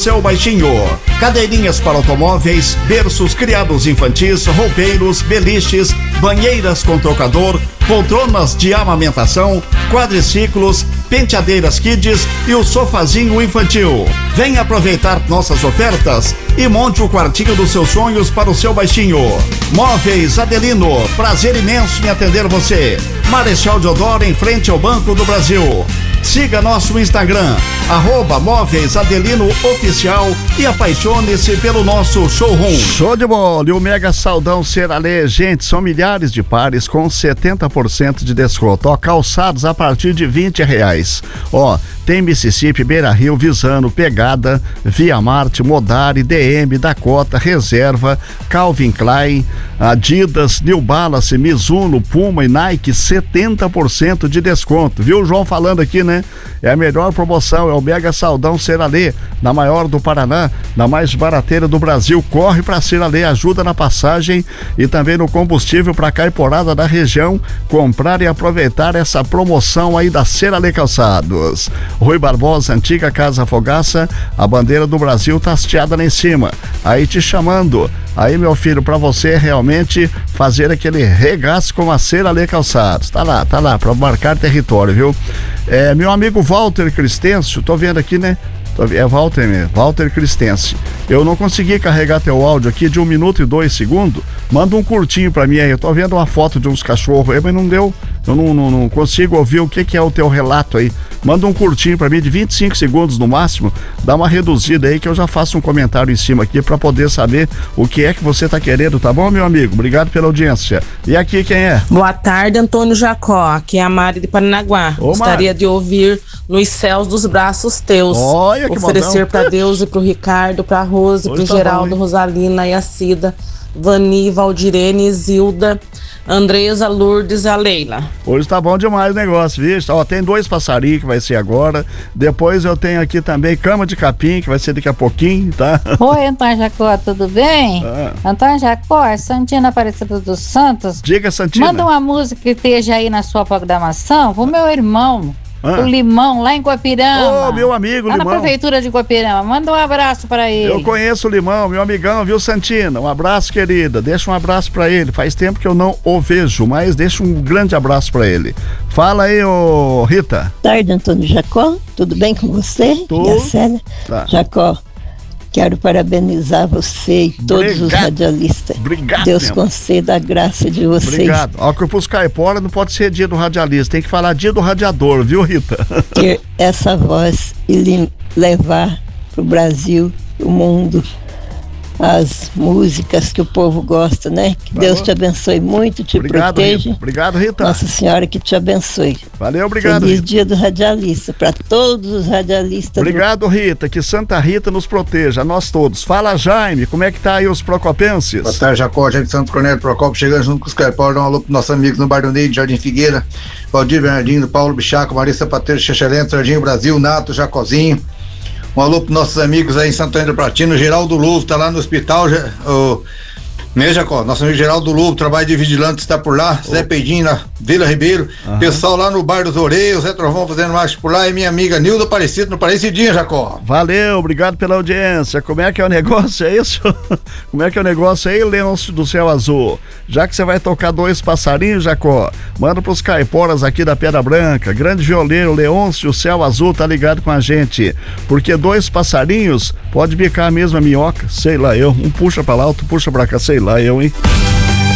seu baixinho. Cadeirinhas para automóveis, berços criados infantis, roupeiros, beliches, banheiras com trocador, poltronas de amamentação, quadriciclos, penteadeiras kids e o sofazinho infantil. Venha aproveitar nossas ofertas e monte o quartinho dos seus sonhos para o seu baixinho. Móveis Adelino, prazer imenso em atender você. Marechal Deodoro, em frente ao Banco do Brasil. Siga nosso Instagram, @Móveis Adelino Oficial, e apaixone-se pelo nosso showroom. Show de bola! E o Mega Saldão Seralê, gente, são milhares de pares com 70% de desconto. Ó, calçados a partir de R$20. Ó, tem Mississippi, Beira Rio, Visano, Pegada, Via Marte, Modari, DM, Dakota, Reserva, Calvin Klein, Adidas, New Balance, Mizuno, Puma e Nike, 70% de desconto. Viu o João falando aqui, né? É a melhor promoção, é o Mega Saldão Seralê, na maior do Paraná, na mais barateira do Brasil. Corre pra Seralê, ajuda na passagem e também no combustível para Caiporada da região. Comprar e aproveitar essa promoção aí da Seralê Calçados. Rui Barbosa, antiga Casa Fogaça, a bandeira do Brasil tá hasteada lá em cima, aí te chamando. Aí, meu filho, pra você realmente fazer aquele regaço com a Seralê Calçados. Tá lá, pra marcar território, viu? Meu amigo Walter Cristencio, tô vendo aqui, né? É Walter Cristencio. Eu não consegui carregar teu áudio aqui de 1 minuto e 2 segundos. Manda um curtinho pra mim aí. Eu tô vendo uma foto de uns cachorros aí, mas não deu. Eu não consigo ouvir o que é o teu relato aí. Manda um curtinho pra mim de 25 segundos no máximo. Dá uma reduzida aí que eu já faço um comentário em cima aqui pra poder saber o que é que você tá querendo, tá bom, meu amigo? Obrigado pela audiência. E aqui quem é? Boa tarde, Antônio Jacó. Aqui é a Mari de Paranaguá. Gostaria de ouvir Nos Céus dos Braços Teus. Olha, que oferecer pra Deus e pro Ricardo, pra Rose, pro Geraldo, Rosalina e a Cida, Vani, Valdirene, Zilda, Andresa, Lourdes e a Leila. Hoje tá bom demais o negócio, viu? Ó, tem 2 passarinhos que vai ser agora. Depois eu tenho aqui também cama de capim, que vai ser daqui a pouquinho, tá? Oi, Antônio Jacó, tudo bem? Antônio Jacó, é Santina Aparecida dos Santos. Diga, Santina. Manda uma música que esteja aí na sua programação pro meu irmão. O Limão, lá em Guapirama. Ô, meu amigo, lá Limão. na prefeitura de Guapirama. Manda um abraço pra ele. Eu conheço o Limão, meu amigão, viu, Santina? Um abraço, querida. Deixa um abraço pra ele. Faz tempo que eu não o vejo, mas deixa um grande abraço pra ele. Fala aí, ô Rita. Boa tarde, Antônio Jacó. Tudo bem com você? Tudo. E a Célia? Tá. Jacó, quero parabenizar você e todos os radialistas. Obrigado. Deus conceda a graça de vocês. Obrigado. Ó, que pros caipora não pode ser dia do radialista, tem que falar dia do radiador, viu, Rita? Ter essa voz e levar pro Brasil, pro mundo, as músicas que o povo gosta, né? Que Deus te abençoe muito, te proteja. Obrigado, Rita. Nossa Senhora que te abençoe. Valeu, obrigado. Feliz Dia do Radialista, para todos os radialistas. Obrigado, Rita, que Santa Rita nos proteja, nós todos. Fala, Jaime, como é que tá aí os procopenses? Boa tarde, Jacó, gente Santo Cornélio Procópio, chegando junto com os caipora, dá um alô pros nossos amigos no Bar do Ney, Jardim Figueira, Valdir Bernardino, Paulo Bichaco, Marisa Pateiro, Xexelento, Jardim Brasil, Nato, Jacozinho. Um alô para nossos amigos aí em Santo Antônio do Platino, Geraldo Louvre, tá lá no hospital, né, Jacó? Nosso amigo Geraldo Louvre, trabalho de vigilante, está por lá, Zé Peidinho na Vila Ribeiro, pessoal lá no Bar dos Oreios, Zé Trovão fazendo marcha por lá, e minha amiga Nilda Aparecido, no Parecidinha, Jacó. Valeu, obrigado pela audiência. Como é que é o negócio, é isso? Como é que é o negócio aí, Leôncio do Céu Azul? Já que você vai tocar 2 passarinhos, Jacó, manda pros caiporas aqui da Pedra Branca, grande violeiro Leôncio do Céu Azul tá ligado com a gente, porque 2 passarinhos pode bicar a mesma minhoca, sei lá eu, um puxa pra lá, outro puxa pra cá, sei lá eu, hein?